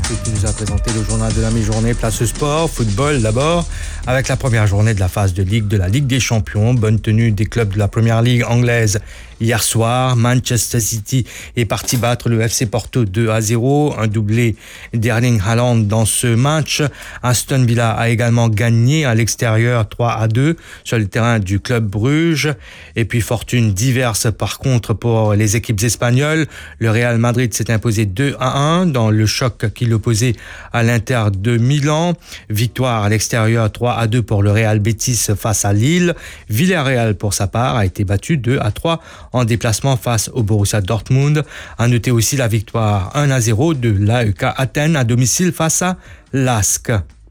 et qui nous a présenté le journal de la mi-journée. Place sport, football d'abord, avec la première journée de la phase de Ligue de la Ligue des Champions. Bonne tenue des clubs de la première ligue anglaise. Hier soir, Manchester City est parti battre le FC Porto 2-0, un doublé d'Erling Haaland dans ce match. Aston Villa a également gagné à l'extérieur 3-2 sur le terrain du club Bruges. Et puis fortune diverse par contre pour les équipes espagnoles. Le Real Madrid s'est imposé 2-1 dans le choc qui l'opposait à l'Inter de Milan. Victoire à l'extérieur 3-2 pour le Real Betis face à Lille. Villarreal pour sa part a été battu 2-3 en déplacement face au Borussia Dortmund. À noter aussi la victoire 1-0 de l'AEK Athènes à domicile face à LASK.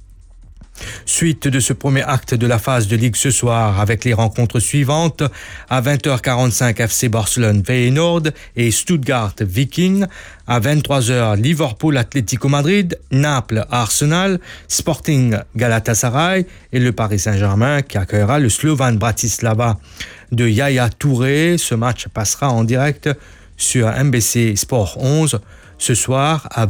Suite de ce premier acte de la phase de Ligue ce soir avec les rencontres suivantes. À 20h45, FC Barcelone Feyenoord et Stuttgart Viking. À 23h, Liverpool Atlético Madrid, Naples Arsenal, Sporting Galatasaray et le Paris Saint-Germain qui accueillera le Slovan Bratislava de Yaya Touré. Ce match passera en direct sur MBC Sport 11 ce soir à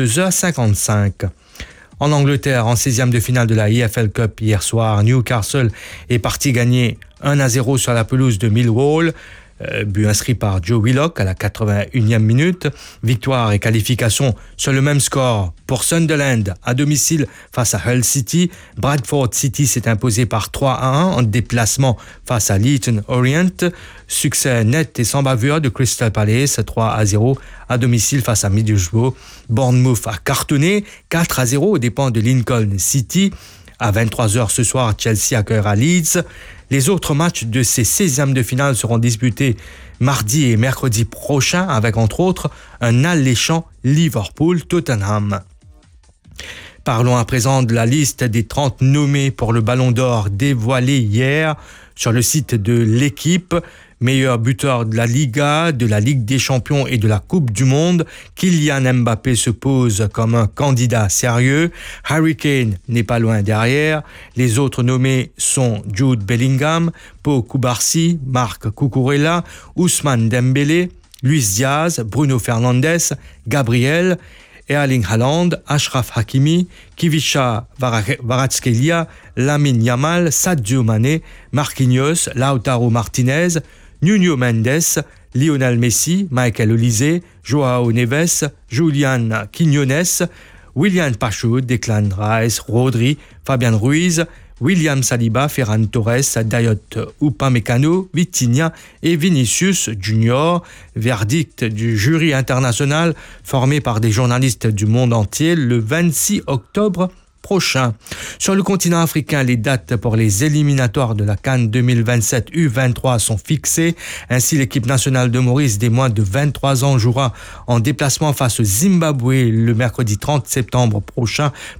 22h55. En Angleterre, en 16e de finale de la EFL Cup hier soir, Newcastle est parti gagner 1-0 sur la pelouse de Millwall. But inscrit par Joe Willock à la 81e minute. Victoire et qualification sur le même score pour Sunderland à domicile face à Hull City. Bradford City s'est imposé par 3-1 en déplacement face à Leyton Orient. Succès net et sans bavure de Crystal Palace 3-0 à domicile face à Middlesbrough. Bournemouth a cartonné 4-0 aux dépens de Lincoln City. À 23h ce soir, Chelsea accueillera Leeds. Les autres matchs de ces 16e de finale seront disputés mardi et mercredi prochains avec entre autres un alléchant Liverpool-Tottenham. Parlons à présent de la liste des 30 nommés pour le Ballon d'Or dévoilée hier sur le site de l'équipe. Meilleur buteur de la Liga, de la Ligue des Champions et de la Coupe du Monde, Kylian Mbappé se pose comme un candidat sérieux. Harry Kane n'est pas loin derrière. Les autres nommés sont Jude Bellingham, Pau Cubarsí, Marc Cucurella, Ousmane Dembélé, Luis Diaz, Bruno Fernandes, Gabriel, Erling Haaland, Achraf Hakimi, Kvicha Kvaratskhelia, Lamine Yamal, Sadio Mané, Marquinhos, Lautaro Martinez, Nuno Mendes, Lionel Messi, Michael Olise, Joao Neves, Julian Quiñones, William Pacho, Declan Rice, Rodri, Fabian Ruiz, William Saliba, Ferran Torres, Dayot Upamecano, Vitinha et Vinicius Junior. Verdict du jury international formé par des journalistes du monde entier le 26 octobre prochain. Sur le continent africain, les dates pour les éliminatoires de la CAN 2027 U23 sont fixées. Ainsi, l'équipe nationale de Maurice des moins de 23 ans jouera en déplacement face au Zimbabwe le mercredi 30 septembre prochain